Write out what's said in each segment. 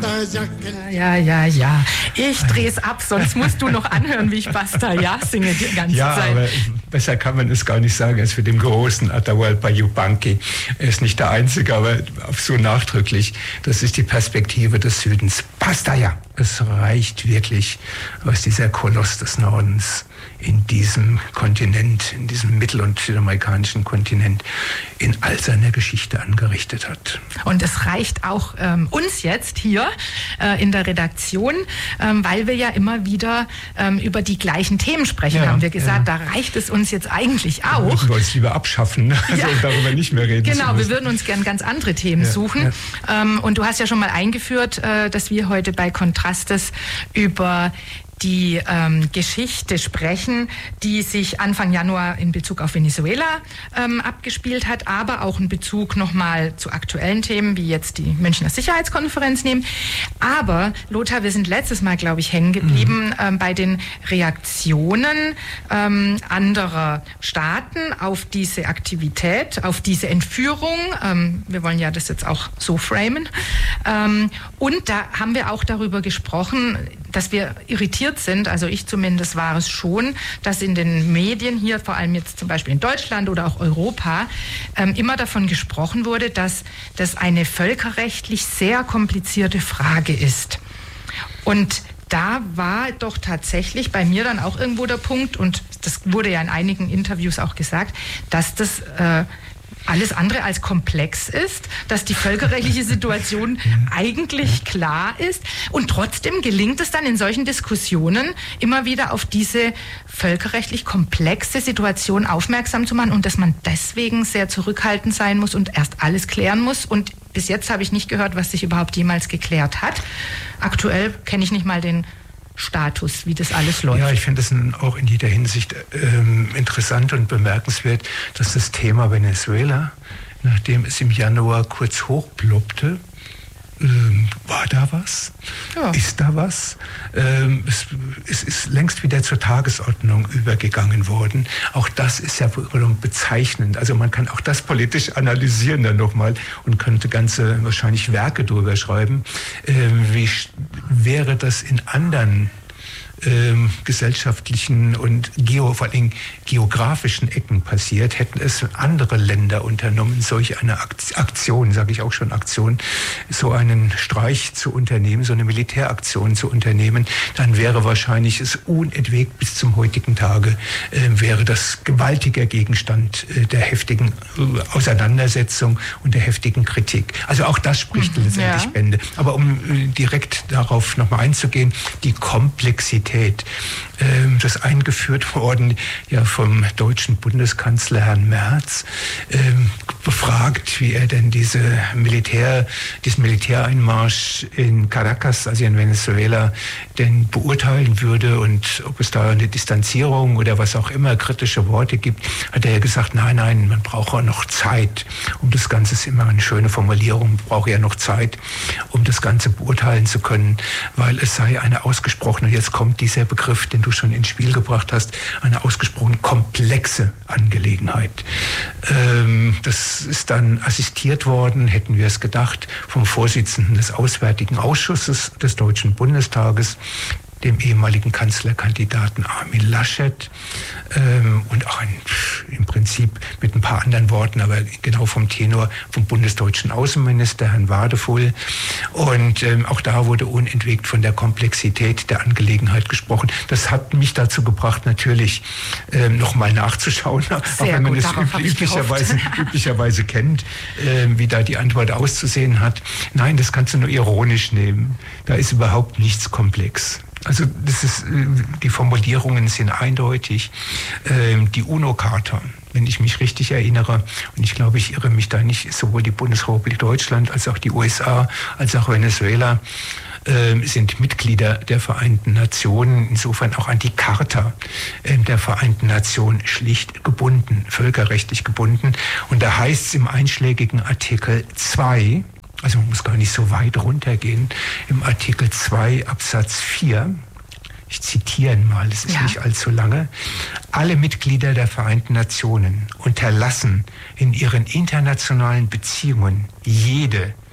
Ja. Ich dreh's ab, sonst musst du noch anhören, wie ich Basta Ja singe die ganze Zeit. Ja, aber besser kann man es gar nicht sagen als für den großen Atahualpa Yupanqui. Er ist nicht der Einzige, aber so nachdrücklich. Das ist die Perspektive des Südens. Basta Ja! Es reicht wirklich, was dieser Koloss des Nordens in diesem Kontinent, in diesem mittel- und südamerikanischen Kontinent in all seiner Geschichte angerichtet hat. Und es reicht auch uns jetzt hier in der Redaktion, weil wir ja immer wieder über die gleichen Themen sprechen, haben wir gesagt. Da reicht es uns jetzt eigentlich auch. Wir würden uns lieber abschaffen, also darüber nicht mehr reden. Genau, wir würden uns gern ganz andere Themen suchen. Und du hast ja schon mal eingeführt, dass wir heute bei Kontrastes über die Geschichte sprechen, die sich Anfang Januar in Bezug auf Venezuela abgespielt hat, aber auch in Bezug nochmal zu aktuellen Themen, wie jetzt die Münchner Sicherheitskonferenz nehmen. Aber, Lothar, wir sind letztes Mal, glaube ich, hängen geblieben bei den Reaktionen anderer Staaten auf diese Aktivität, auf diese Entführung. Wir wollen ja das jetzt auch so framen. Und da haben wir auch darüber gesprochen, dass wir irritiert sind, also ich zumindest war es schon, dass in den Medien hier, vor allem jetzt zum Beispiel in Deutschland oder auch Europa, immer davon gesprochen wurde, dass das eine völkerrechtlich sehr komplizierte Frage ist. Und da war doch tatsächlich bei mir dann auch irgendwo der Punkt, und das wurde ja in einigen Interviews auch gesagt, dass das alles andere als komplex ist, dass die völkerrechtliche Situation eigentlich klar ist, und trotzdem gelingt es dann in solchen Diskussionen immer wieder auf diese völkerrechtlich komplexe Situation aufmerksam zu machen und dass man deswegen sehr zurückhaltend sein muss und erst alles klären muss. Und bis jetzt habe ich nicht gehört, was sich überhaupt jemals geklärt hat. Aktuell kenne ich nicht mal den Status, wie das alles läuft. Ja, ich finde es auch in jeder Hinsicht interessant und bemerkenswert, dass das Thema Venezuela, nachdem es im Januar kurz hochploppte, war da was? Ja. Ist da was? Es ist längst wieder zur Tagesordnung übergegangen worden. Auch das ist ja bezeichnend. Also man kann auch das politisch analysieren dann nochmal und könnte ganze wahrscheinlich Werke drüber schreiben. Wie wäre das in anderen gesellschaftlichen und vor allem geografischen Ecken passiert, hätten es andere Länder unternommen, solch eine Aktion, sage ich auch schon Aktion, so einen Streich zu unternehmen, so eine Militäraktion zu unternehmen, dann wäre wahrscheinlich es unentwegt bis zum heutigen Tage, wäre das gewaltiger Gegenstand der heftigen Auseinandersetzung und der heftigen Kritik. Also auch das spricht letztendlich Bände. Aber um direkt darauf nochmal einzugehen, die Komplexität, das ist eingeführt worden ja vom deutschen Bundeskanzler Herrn Merz, befragt, wie er denn diesen Militäreinmarsch in Caracas, also in Venezuela, denn beurteilen würde und ob es da eine Distanzierung oder was auch immer, kritische Worte gibt, hat er gesagt, nein, man braucht ja noch Zeit, um das Ganze, ist immer eine schöne Formulierung, man braucht ja noch Zeit, um das Ganze beurteilen zu können, weil es sei eine ausgesprochene, jetzt kommt dieser Begriff, den du schon ins Spiel gebracht hast, eine ausgesprochen komplexe Angelegenheit. Das ist dann assistiert worden, hätten wir es gedacht, vom Vorsitzenden des Auswärtigen Ausschusses des Deutschen Bundestages, dem ehemaligen Kanzlerkandidaten Armin Laschet, und auch im Prinzip mit ein paar anderen Worten, aber genau vom Tenor vom bundesdeutschen Außenminister Herrn Wadefull. Und auch da wurde unentwegt von der Komplexität der Angelegenheit gesprochen. Das hat mich dazu gebracht, natürlich nochmal nachzuschauen, auch wenn man es üblicherweise kennt, wie da die Antwort auszusehen hat. Nein, das kannst du nur ironisch nehmen. Da ist überhaupt nichts komplex. Also die Formulierungen sind eindeutig. Die UNO-Charta, wenn ich mich richtig erinnere, und ich glaube, ich irre mich da nicht, sowohl die Bundesrepublik Deutschland als auch die USA als auch Venezuela sind Mitglieder der Vereinten Nationen, insofern auch an die Charta der Vereinten Nationen schlicht gebunden, völkerrechtlich gebunden. Und da heißt es im einschlägigen Artikel 2, also man muss gar nicht so weit runtergehen, im Artikel 2 Absatz 4, ich zitiere mal, es ist nicht allzu lange, alle Mitglieder der Vereinten Nationen unterlassen in ihren internationalen Beziehungen jede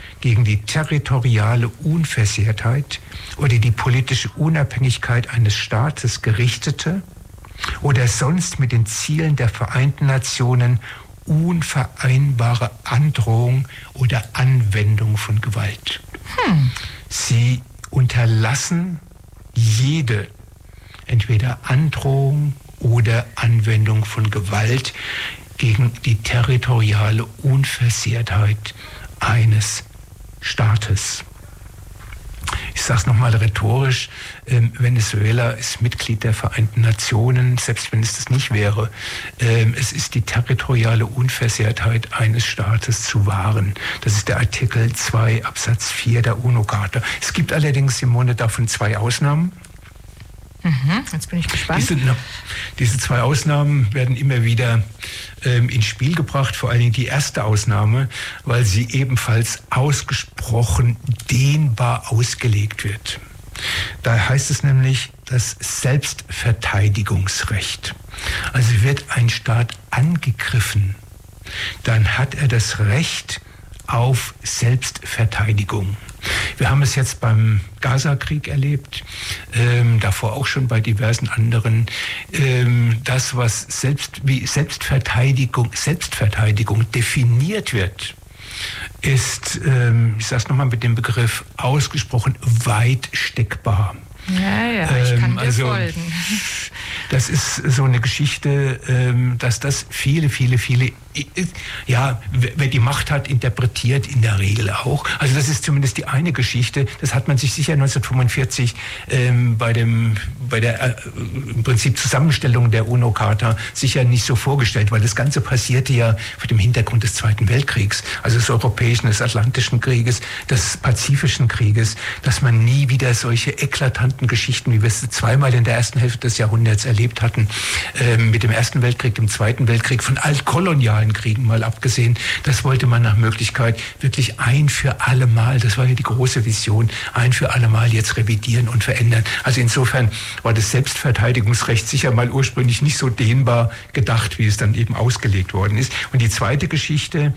gegen die territoriale Unversehrtheit oder die politische Unabhängigkeit eines Staates gerichtete oder sonst mit den Zielen der Vereinten Nationen unvereinbare Androhung oder Anwendung von Gewalt. Sie unterlassen jede entweder Androhung oder Anwendung von Gewalt gegen die territoriale Unversehrtheit eines Staates. Ich sage es nochmal rhetorisch, Venezuela ist Mitglied der Vereinten Nationen, selbst wenn es das nicht wäre. Es ist die territoriale Unversehrtheit eines Staates zu wahren. Das ist der Artikel 2 Absatz 4 der UNO-Charta. Es gibt allerdings, Simone, davon 2 Ausnahmen. Jetzt bin ich gespannt. Diese 2 Ausnahmen werden immer wieder ins Spiel gebracht, vor allen Dingen die erste Ausnahme, weil sie ebenfalls ausgesprochen dehnbar ausgelegt wird. Da heißt es nämlich das Selbstverteidigungsrecht. Also wird ein Staat angegriffen, dann hat er das Recht auf Selbstverteidigung. Wir haben es jetzt beim Gaza-Krieg erlebt, davor auch schon bei diversen anderen. Das, was wie Selbstverteidigung definiert wird, ist, ich sage es nochmal mit dem Begriff, ausgesprochen weit steckbar. Ja, ich kann dir folgen. Das ist so eine Geschichte, dass das viele, wer die Macht hat, interpretiert in der Regel auch. Also das ist zumindest die eine Geschichte. Das hat man sich sicher 1945 bei der im Prinzip Zusammenstellung der UNO-Charta sicher nicht so vorgestellt, weil das Ganze passierte ja vor dem Hintergrund des Zweiten Weltkriegs, also des Europäischen, des Atlantischen Krieges, des Pazifischen Krieges, dass man nie wieder solche eklatanten Geschichten, wie wir es zweimal in der ersten Hälfte des Jahrhunderts erlebt hatten, mit dem Ersten Weltkrieg, dem Zweiten Weltkrieg, von altkolonialen Kriegen mal abgesehen, das wollte man nach Möglichkeit wirklich ein für alle Mal, das war ja die große Vision, ein für alle Mal jetzt revidieren und verändern. Also insofern war das Selbstverteidigungsrecht sicher mal ursprünglich nicht so dehnbar gedacht, wie es dann eben ausgelegt worden ist. Und die zweite Geschichte,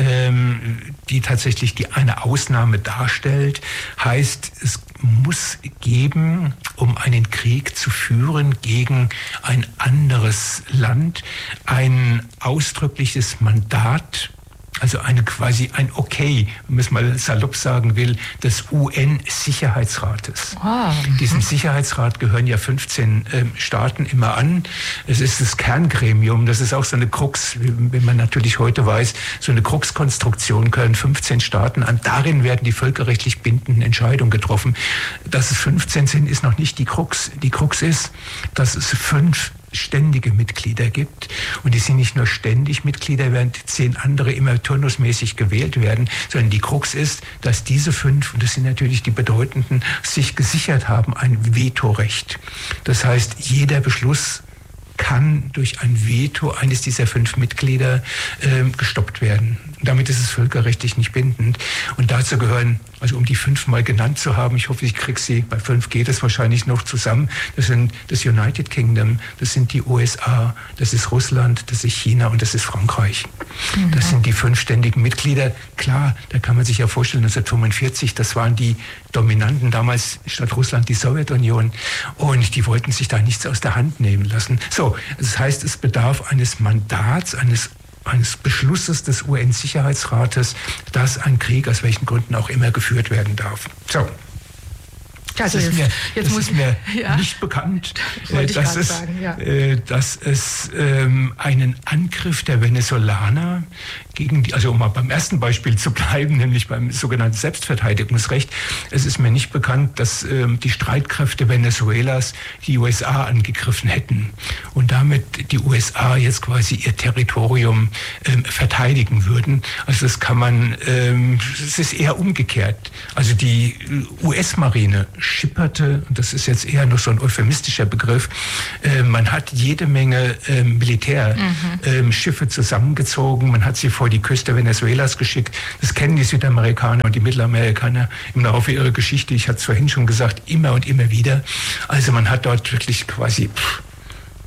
die tatsächlich eine Ausnahme darstellt, heißt, es muss geben, um einen Krieg zu führen gegen ein anderes Land, ein ausdrückliches Mandat, also quasi ein Okay, wenn man es mal salopp sagen will, des UN-Sicherheitsrates. Diesem Sicherheitsrat gehören ja 15 Staaten immer an. Es ist das Kerngremium, das ist auch so eine Krux, wie man natürlich heute weiß, so eine Krux-Konstruktion, gehören 15 Staaten an. Darin werden die völkerrechtlich bindenden Entscheidungen getroffen. Dass es 15 sind, ist noch nicht die Krux. Die Krux ist, dass es 5 ständige Mitglieder gibt. Und die sind nicht nur ständig Mitglieder, während 10 andere immer turnusmäßig gewählt werden, sondern die Krux ist, dass diese 5, und das sind natürlich die bedeutenden, sich gesichert haben, ein Vetorecht. Das heißt, jeder Beschluss kann durch ein Veto eines dieser 5 Mitglieder gestoppt werden. Damit ist es völkerrechtlich nicht bindend. Und dazu gehören, also um die 5 mal genannt zu haben, ich hoffe, ich kriege sie, bei 5 geht es wahrscheinlich noch zusammen, das sind das United Kingdom, das sind die USA, das ist Russland, das ist China und das ist Frankreich. Das sind die 5 ständigen Mitglieder. Klar, da kann man sich ja vorstellen, 1945, das waren die Dominanten, damals statt Russland die Sowjetunion, und die wollten sich da nichts aus der Hand nehmen lassen. So, das heißt, es bedarf eines Mandats, eines Beschlusses des UN-Sicherheitsrates, dass ein Krieg aus welchen Gründen auch immer geführt werden darf. So. Das ist mir nicht bekannt, dass es einen Angriff der Venezolaner also um mal beim ersten Beispiel zu bleiben, nämlich beim sogenannten Selbstverteidigungsrecht. Es ist mir nicht bekannt, dass die Streitkräfte Venezuelas die USA angegriffen hätten und damit die USA jetzt quasi ihr Territorium verteidigen würden. Also das kann man, es ist eher umgekehrt. Also die US-Marine schipperte, und das ist jetzt eher noch so ein euphemistischer Begriff, man hat jede Menge Militärschiffe zusammengezogen, man hat sie vor die Küste Venezuelas geschickt. Das kennen die Südamerikaner und die Mittelamerikaner im Laufe ihrer Geschichte, ich hatte es vorhin schon gesagt, immer und immer wieder. Also man hat dort wirklich quasi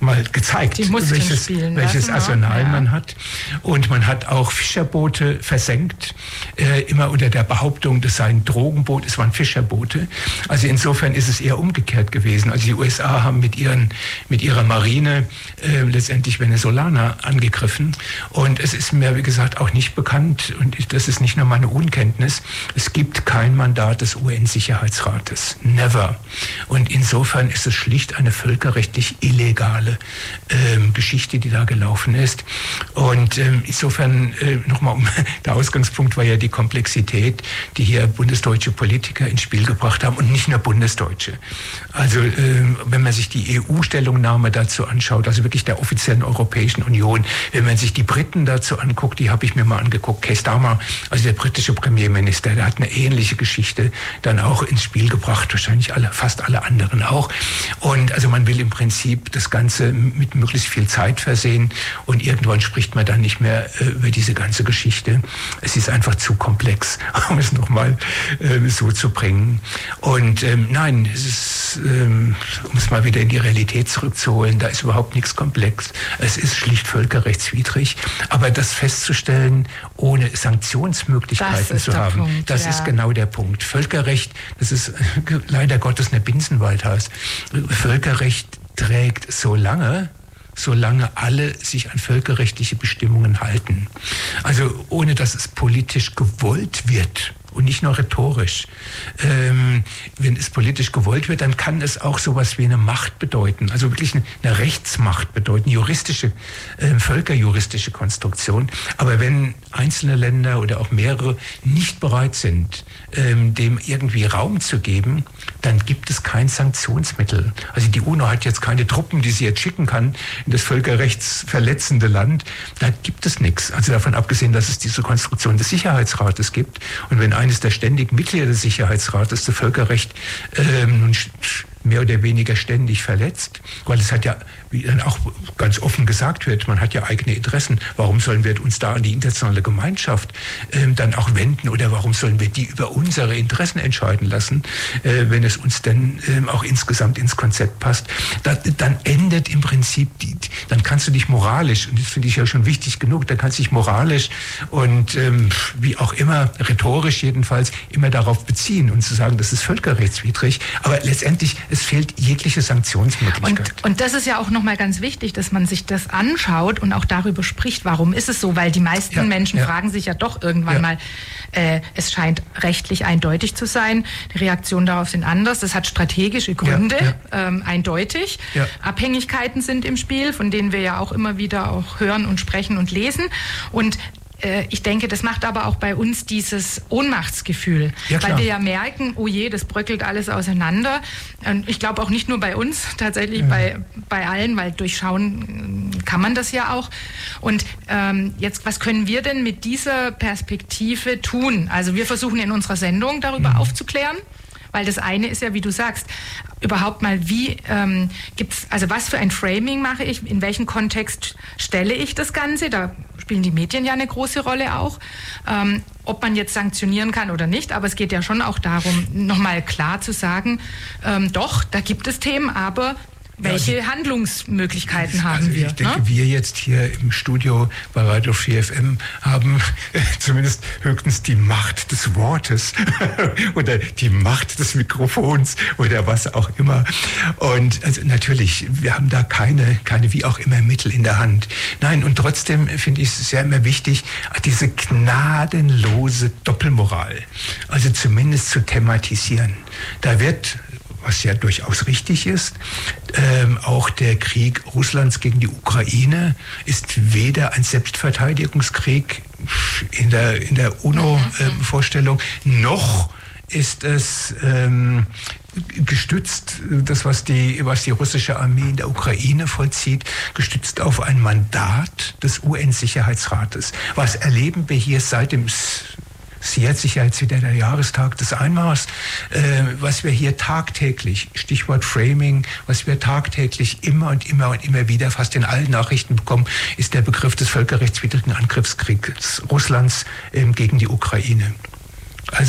mal gezeigt, welches Arsenal man hat. Und man hat auch Fischerboote versenkt, immer unter der Behauptung, das sei ein Drogenboot, es waren Fischerboote. Also insofern ist es eher umgekehrt gewesen. Also die USA haben mit ihrer Marine letztendlich Venezolaner angegriffen. Und es ist mir, wie gesagt, auch nicht bekannt, und das ist nicht nur meine Unkenntnis, es gibt kein Mandat des UN-Sicherheitsrates. Never. Und insofern ist es schlicht eine völkerrechtlich illegale Geschichte, die da gelaufen ist. Und insofern nochmal, der Ausgangspunkt war ja die Komplexität, die hier bundesdeutsche Politiker ins Spiel gebracht haben, und nicht nur bundesdeutsche. Also wenn man sich die EU-Stellungnahme dazu anschaut, also wirklich der offiziellen Europäischen Union, wenn man sich die Briten dazu anguckt, die habe ich mir mal angeguckt, Keir Starmer, also der britische Premierminister, der hat eine ähnliche Geschichte dann auch ins Spiel gebracht, wahrscheinlich fast alle anderen auch. Und also man will im Prinzip das Ganze mit möglichst viel Zeit versehen, und irgendwann spricht man dann nicht mehr über diese ganze Geschichte. Es ist einfach zu komplex, um es nochmal so zu bringen. Und nein, es ist, um es mal wieder in die Realität zurückzuholen, da ist überhaupt nichts komplex. Es ist schlicht völkerrechtswidrig. Aber das festzustellen, ohne Sanktionsmöglichkeiten zu haben, Punkt, das ist genau der Punkt. Völkerrecht, das ist leider Gottes eine Binsenweisheit. Völkerrecht trägt solange alle sich an völkerrechtliche Bestimmungen halten. Also ohne dass es politisch gewollt wird. Und nicht nur rhetorisch. Wenn es politisch gewollt wird, dann kann es auch sowas wie eine Macht bedeuten. Also wirklich eine Rechtsmacht bedeuten, völkerjuristische Konstruktion. Aber wenn einzelne Länder oder auch mehrere nicht bereit sind, dem irgendwie Raum zu geben, dann gibt es kein Sanktionsmittel. Also die UNO hat jetzt keine Truppen, die sie jetzt schicken kann in das völkerrechtsverletzende Land. Da gibt es nichts. Also davon abgesehen, dass es diese Konstruktion des Sicherheitsrates gibt. Und wenn eines der ständigen Mitglieder des Sicherheitsrates das Völkerrecht nun mehr oder weniger ständig verletzt, weil es hat ja, wie dann auch ganz offen gesagt wird, man hat ja eigene Interessen. Warum sollen wir uns da an die internationale Gemeinschaft dann auch wenden, oder warum sollen wir die über unsere Interessen entscheiden lassen, wenn es uns denn auch insgesamt ins Konzept passt? Dann endet im Prinzip, dann kannst du dich moralisch, und das finde ich ja schon wichtig genug, dann kannst du dich moralisch und wie auch immer, rhetorisch jedenfalls, immer darauf beziehen und zu sagen, das ist völkerrechtswidrig, aber letztendlich es fehlt jegliche Sanktionsmöglichkeit. Und das ist ja auch nochmal ganz wichtig, dass man sich das anschaut und auch darüber spricht, warum ist es so, weil die meisten Menschen fragen sich ja doch irgendwann mal, es scheint rechtlich eindeutig zu sein, die Reaktionen darauf sind anders, das hat strategische Gründe, eindeutig. Ja. Abhängigkeiten sind im Spiel, von denen wir ja auch immer wieder auch hören und sprechen und lesen, und ich denke, das macht aber auch bei uns dieses Ohnmachtsgefühl, weil wir ja merken, oh je, das bröckelt alles auseinander. Und ich glaube auch nicht nur bei uns, tatsächlich bei allen, weil durchschauen kann man das ja auch. Und jetzt, was können wir denn mit dieser Perspektive tun? Also wir versuchen in unserer Sendung darüber aufzuklären. Weil das eine ist ja, wie du sagst, überhaupt mal, also was für ein Framing mache ich, in welchen Kontext stelle ich das Ganze, da spielen die Medien ja eine große Rolle auch, ob man jetzt sanktionieren kann oder nicht, aber es geht ja schon auch darum, nochmal klar zu sagen, doch, da gibt es Themen, aber welche Handlungsmöglichkeiten haben wir? Ich denke, wir jetzt hier im Studio bei Radio 4 FM haben zumindest höchstens die Macht des Wortes oder die Macht des Mikrofons oder was auch immer. Und also natürlich, wir haben da keine wie auch immer Mittel in der Hand. Nein, und trotzdem finde ich es sehr immer wichtig, diese gnadenlose Doppelmoral, also zumindest zu thematisieren. Da wird, was ja durchaus richtig ist, auch der Krieg Russlands gegen die Ukraine ist weder ein Selbstverteidigungskrieg in der UNO-Vorstellung, noch ist es gestützt, das was die russische Armee in der Ukraine vollzieht, gestützt auf ein Mandat des UN-Sicherheitsrates. Was erleben wir hier seit dem jährt sich ja jetzt wieder der Jahrestag des Einmarschs, was wir hier tagtäglich, Stichwort Framing, was wir tagtäglich immer und immer wieder fast in allen Nachrichten bekommen, ist der Begriff des völkerrechtswidrigen Angriffskriegs Russlands gegen die Ukraine.